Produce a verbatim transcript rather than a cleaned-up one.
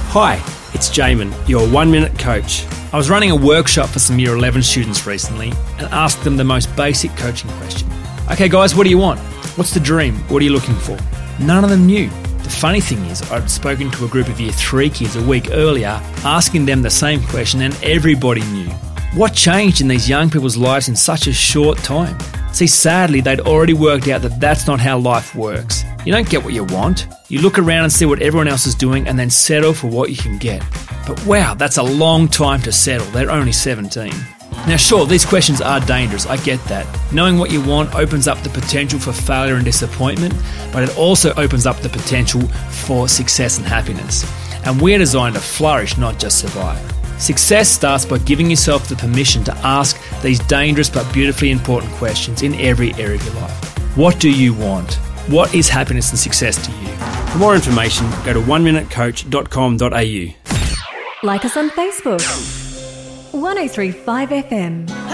Hi, it's Jamin, your one-minute coach. I was running a workshop for some Year eleven students recently and asked them the most basic coaching question. Okay guys, what do you want? What's the dream? What are you looking for? None of them knew. The funny thing is, I'd spoken to a group of Year three kids a week earlier, asking them the same question, and everybody knew. What changed in these young people's lives in such a short time? See, sadly, they'd already worked out that that's not how life works. You don't get what you want. You look around and see what everyone else is doing and then settle for what you can get. But wow, that's a long time to settle. They're only seventeen. Now sure, these questions are dangerous, I get that. Knowing what you want opens up the potential for failure and disappointment, but it also opens up the potential for success and happiness. And we're designed to flourish, not just survive. Success starts by giving yourself the permission to ask these dangerous but beautifully important questions in every area of your life. What do you want? What is happiness and success to you? For more information, go to one minute coach dot com dot a u. Like us on Facebook. one oh three point five F M.